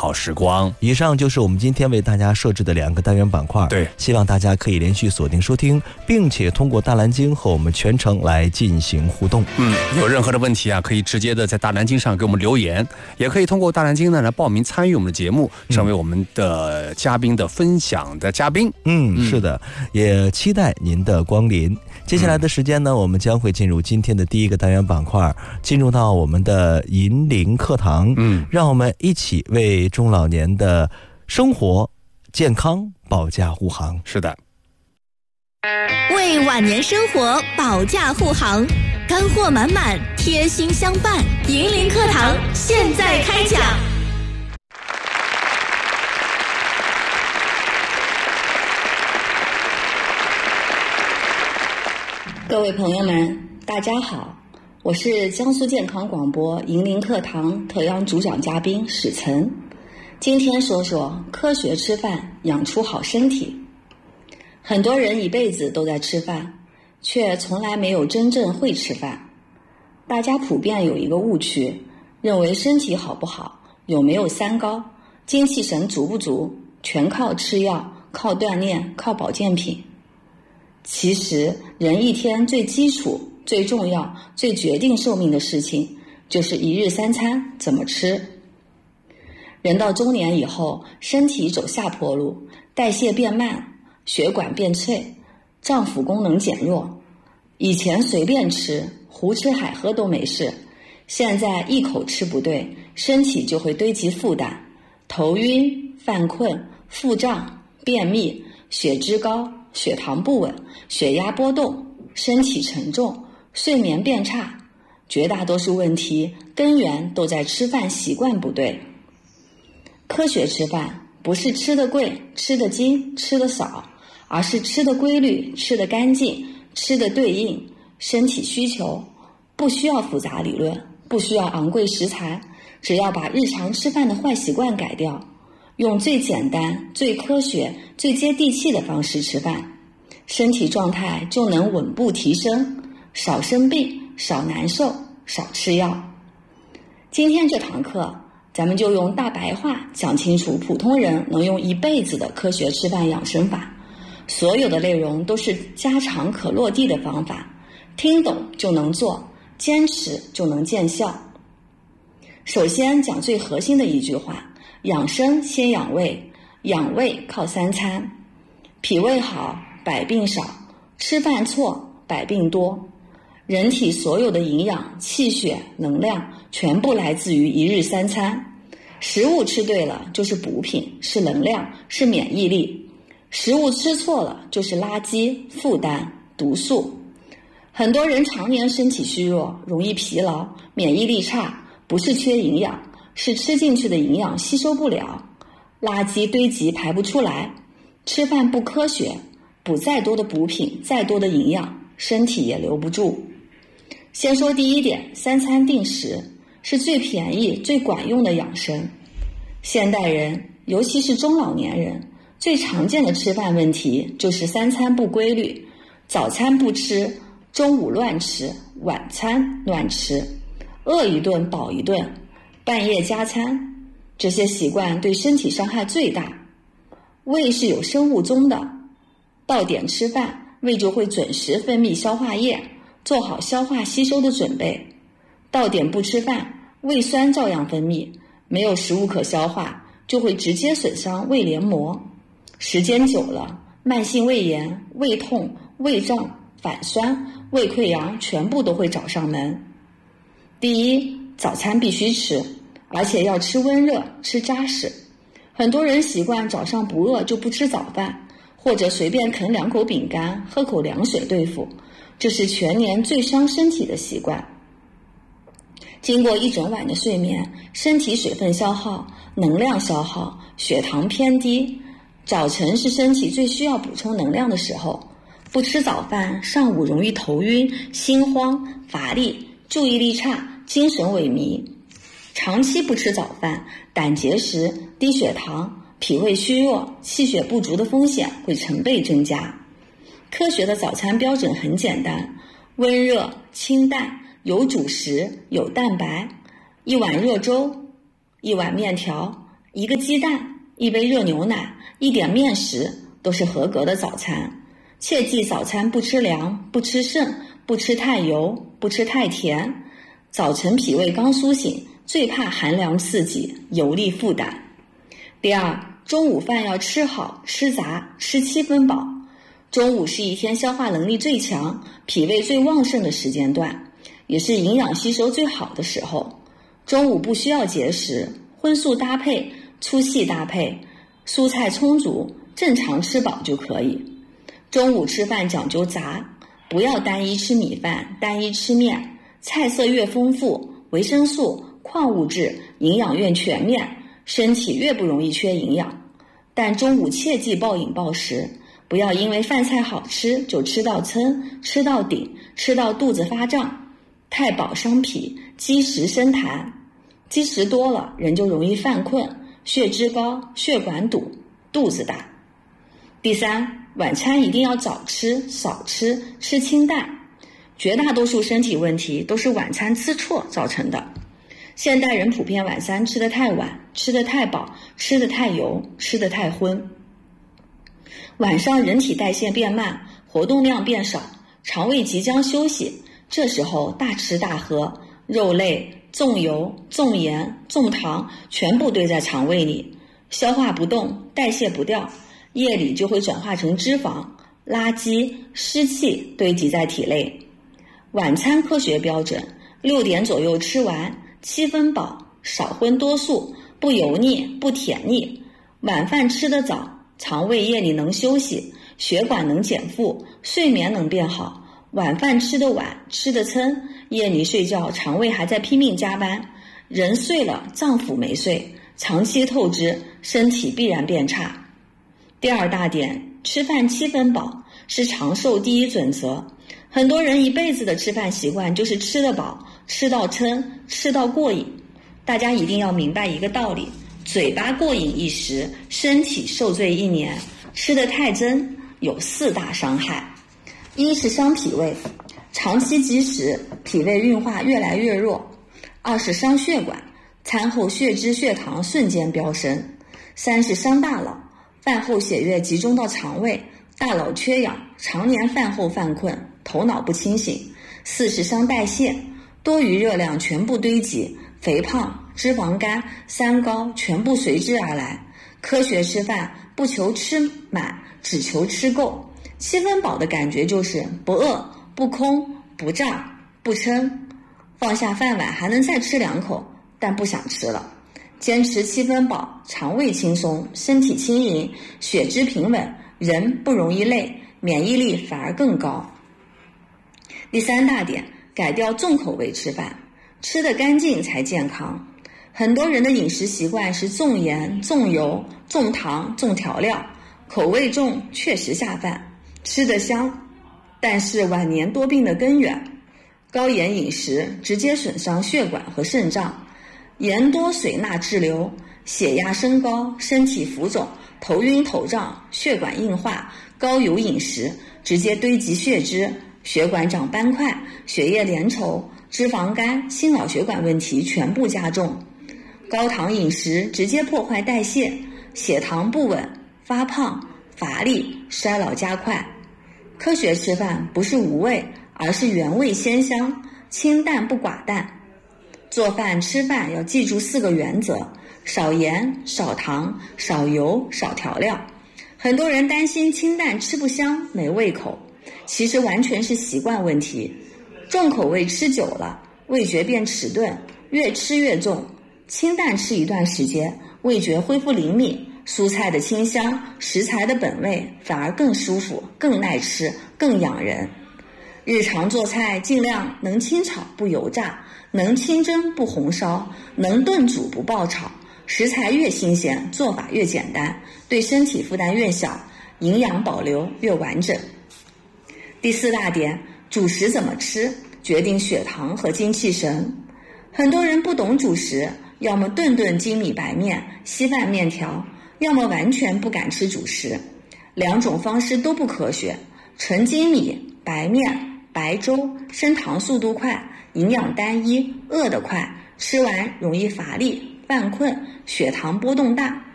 好时光。 以上就是我们今天为大家设置的2个单元板块， 对， 希望大家可以连续锁定收听，并且通过大蓝鲸和我们全程来进行互动。 有任何的问题啊，可以直接的在大蓝鲸上给我们留言，也可以通过大蓝鲸呢来报名参与我们的节目，成为我们的嘉宾的分享的嘉宾。 是的，也期待您的光临。接下来的时间呢，我们将会进入今天的第1个单元板块，进入到我们的银龄课堂。让我们一起为中老年的生活健康保驾护航。 是的， 为晚年生活保驾护航，干货满满，贴心相伴。银龄课堂现在开讲。 各位朋友们，大家好，我是江苏健康广播银龄课堂特邀主讲嘉宾史岑。今天说说科学吃饭，养出好身体。很多人一辈子都在吃饭，却从来没有真正会吃饭。大家普遍有一个误区，认为身体好不好，有没有3高，精气神足不足，全靠吃药，靠锻炼，靠保健品。其实人一天最基础、最重要、最决定寿命的事情，就是1日3餐怎么吃。人到中年以后，身体走下坡路，代谢变慢，血管变脆，脏腑功能减弱。以前随便吃，胡吃海喝都没事，现在一口吃不对，身体就会堆积负担，头晕、犯困、腹胀、便秘、血脂高、血糖不稳，血压波动，身体沉重，睡眠变差，绝大多数问题根源都在吃饭习惯不对。科学吃饭不是吃得贵、吃得精、吃得少，而是吃得规律、吃得干净、吃得对应身体需求。不需要复杂理论，不需要昂贵食材，只要把日常吃饭的坏习惯改掉，用最简单、最科学、最接地气的方式吃饭，身体状态就能稳步提升，少生病，少难受，少吃药。今天这堂课，咱们就用大白话讲清楚普通人能用一辈子的科学吃饭养生法。所有的内容都是家常可落地的方法，听懂就能做，坚持就能见效。首先讲最核心的一句话，养生先养胃，养胃靠3餐。脾胃好，百病少；吃饭错，百病多。人体所有的营养、气血、能量全部来自于1日3餐。食物吃对了就是补品，是能量，是免疫力。食物吃错了就是垃圾、负担、毒素。很多人常年身体虚弱，容易疲劳，免疫力差，不是缺营养，是吃进去的营养吸收不了，垃圾堆积排不出来。吃饭不科学，补再多的补品，再多的营养，身体也留不住。先说第一点，3餐定时是最便宜、最管用的养生。现代人，尤其是中老年人，最常见的吃饭问题就是3餐不规律，早餐不吃，中午乱吃，晚餐乱吃，饿一顿饱一顿，半夜加餐，这些习惯对身体伤害最大。胃是有生物钟的，到点吃饭，胃就会准时分泌消化液，做好消化吸收的准备。到点不吃饭，胃酸照样分泌，没有食物可消化，就会直接损伤胃黏膜。时间久了，慢性胃炎、胃痛、胃胀、反酸、胃溃疡全部都会找上门。第一，早餐必须吃，而且要吃温热，吃扎实。很多人习惯早上不饿就不吃早饭，或者随便啃2口饼干，喝口凉水对付，这是全年最伤身体的习惯。经过一整晚的睡眠，身体水分消耗，能量消耗，血糖偏低，早晨是身体最需要补充能量的时候。不吃早饭，上午容易头晕、心慌、乏力、注意力差、精神萎靡。长期不吃早饭，胆结石、低血糖、脾胃虚弱、气血不足的风险会成倍增加。科学的早餐标准很简单，温热、清淡，有主食，有蛋白，一碗热粥，一碗面条， 一个鸡蛋，一杯热牛奶，一点面食都是合格的早餐。切记早餐不吃凉，不吃剩，不吃太油，不吃太甜。早晨脾胃刚苏醒，最怕寒凉刺激，油腻负担。第二，中午饭要吃好吃杂，吃7分饱。中午是一天消化能力最强，脾胃最旺盛的时间段，也是营养吸收最好的时候。中午不需要节食，荤素搭配，粗细搭配，蔬菜充足，正常吃饱就可以。中午吃饭讲究杂，不要单一吃米饭，单一吃面，菜色越丰富，维生素、矿物质营养越全面，身体越不容易缺营养。但中午切忌暴饮暴食，不要因为饭菜好吃就吃到撑，吃到顶，吃到肚子发胀。太饱伤脾，积食生痰，积食多了人就容易犯困，血脂高，血管堵，肚子大。第三，晚餐一定要早吃少吃，吃清淡。绝大多数身体问题都是晚餐吃错造成的。现代人普遍晚餐吃得太晚，吃得太饱，吃得太油，吃得太荤。晚上人体代谢变慢，活动量变少，肠胃即将休息，这时候大吃大喝，肉类、重油、重盐、重糖全部堆在肠胃里，消化不动，代谢不掉，夜里就会转化成脂肪、垃圾、湿气堆积在体内。晚餐科学标准6点左右吃完，7分饱，少荤多素，不油腻不甜腻。晚饭吃得早，肠胃夜里能休息，血管能减负，睡眠能变好。晚饭吃得晚，吃得撑，夜里睡觉肠胃还在拼命加班，人睡了脏腑没睡，长期透支，身体必然变差。第二大点，吃饭7分饱是长寿第一准则。很多人一辈子的吃饭习惯就是吃得饱，吃到撑，吃到过瘾。大家一定要明白一个道理，嘴巴过瘾一时，身体受罪1年。吃得太真有4大伤害。一是伤脾胃，长期积食，脾胃运化越来越弱。2是伤血管，餐后血脂血糖瞬间飙升。3是伤大脑，饭后血液集中到肠胃，大脑缺氧，常年饭后犯困，头脑不清醒。4是伤代谢，多余热量全部堆积，肥胖、脂肪肝、三高全部随之而来。科学吃饭不求吃满，只求吃够。7分饱的感觉就是不饿、不空、不胀、不撑，放下饭碗还能再吃2口，但不想吃了。坚持7分饱，肠胃轻松，身体轻盈，血脂平稳，人不容易累，免疫力反而更高。第3大点，改掉重口味吃饭，吃得干净才健康。很多人的饮食习惯是重盐、重油、重糖、重调料，口味重确实下饭，吃得香，但是晚年多病的根源。高盐饮食直接损伤血管和肾脏，盐多水钠滞留，血压升高，身体浮肿，头晕头胀，血管硬化。高油饮食直接堆积血脂，血管长斑块，血液粘稠，脂肪肝、心脑血管问题全部加重。高糖饮食直接破坏代谢，血糖不稳，发胖、乏力，衰老加快。科学吃饭不是无味，而是原味鲜香，清淡不寡淡。做饭吃饭要记住4个原则：少盐、少糖、少油、少调料。很多人担心清淡吃不香，没胃口，其实完全是习惯问题。重口味吃久了，味觉变迟钝，越吃越重。清淡吃一段时间，味觉恢复灵敏，蔬菜的清香，食材的本味，反而更舒服，更耐吃，更养人。日常做菜尽量能清炒不油炸，能清蒸不红烧，能炖煮不爆炒。食材越新鲜，做法越简单，对身体负担越小，营养保留越完整。第4大点，主食怎么吃决定血糖和精气神。很多人不懂主食，要么顿顿精米白面、稀饭面条，要么完全不敢吃主食。2种方式都不科学。纯精米、白面、白粥，升糖速度快，营养单一，饿得快，吃完容易乏力， 犯困、血糖波动大，